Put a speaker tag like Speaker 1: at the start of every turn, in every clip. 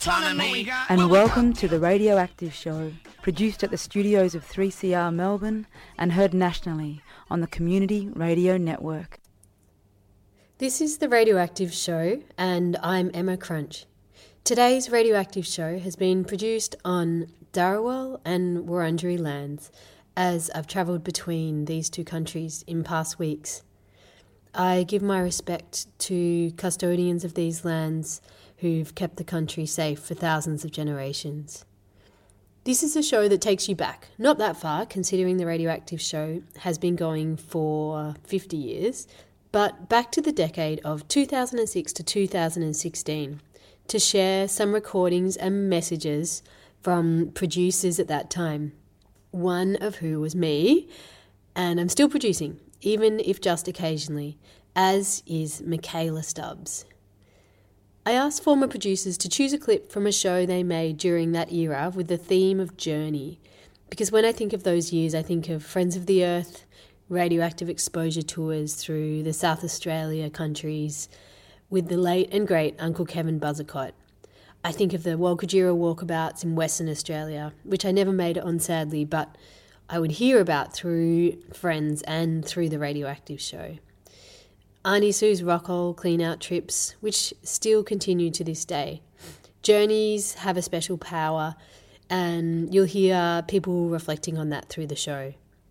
Speaker 1: autonomy.
Speaker 2: And welcome to The Radioactive Show, produced at the studios of 3CR Melbourne and heard nationally on the Community Radio Network.
Speaker 3: This is The Radioactive Show and I'm Emma Crunch. Today's Radioactive Show has been produced on Dharawal and Wurundjeri lands as I've travelled between these two countries in past weeks. I give my respect to custodians of these lands who've kept the country safe for thousands of generations. This is a show that takes you back, not that far, considering the Radioactive Show has been going for 50 years, but back to the decade of 2006 to 2016 to share some recordings and messages from producers at that time, one of who was me, and I'm still producing, even if just occasionally, as is Michaela Stubbs. I asked former producers to choose a clip from a show they made during that era with the theme of journey, because when I think of those years, I think of Friends of the Earth, radioactive exposure tours through the South Australia countries with the late and great Uncle Kevin Buzzacott. I think of the Walkajira walkabouts in Western Australia, which I never made it on sadly, but I would hear about through friends and through the Radioactive Show. Auntie Sue's Rockall clean-out trips, which still continue to this day. Journeys have a special power, and you'll hear people reflecting on that through the show.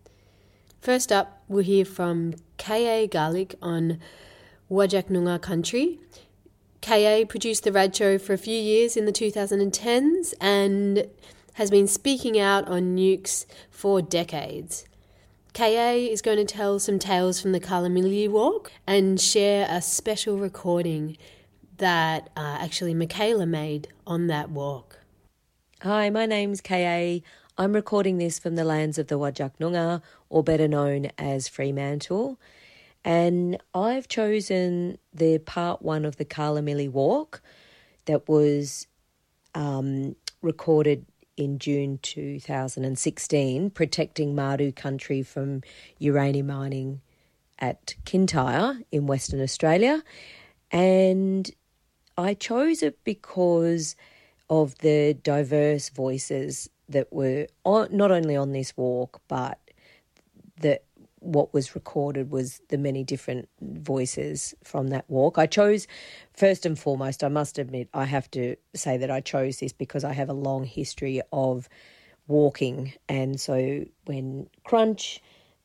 Speaker 3: First up, we'll hear from K.A. Garlic on Whadjuk Noongar country. K.A. produced the Rad Show for a few years in the 2010s and has been speaking out on nukes for decades. K.A. is going to tell some tales from the Kalamilli Walk and share a special recording that actually Michaela made on that walk.
Speaker 4: Hi, my name's K.A. I'm recording this from the lands of the Whadjuk Noongar, or better known as Fremantle, and I've chosen the part one of the Kalamilli Walk that was recorded in June 2016, protecting Mardu country from uranium mining at Kintyre in Western Australia. And I chose it because of the diverse voices that were not only on this walk, but that what was recorded was the many different voices from that walk. I chose, first and foremost, I must admit, I have to say that I chose this because I have a long history of walking. And so when Crunch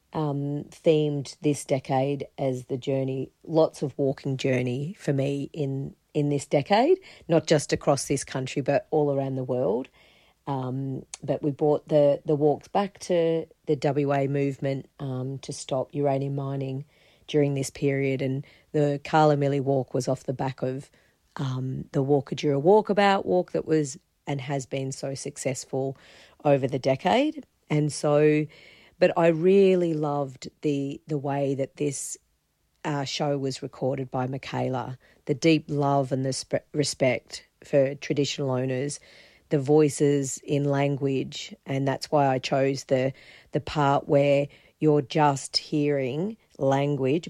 Speaker 4: themed this decade as the journey, lots of walking journey for me in this decade, not just across this country, but all around the world. But we brought the walks back to the WA movement to stop uranium mining during this period, and the Kalamilli Walk was off the back of the Walkajira walkabout walk that was and has been so successful over the decade. And so, but I really loved the way that this show was recorded by Michaela, the deep love and the respect for traditional owners, the voices in language, and that's why I chose the part where you're just hearing language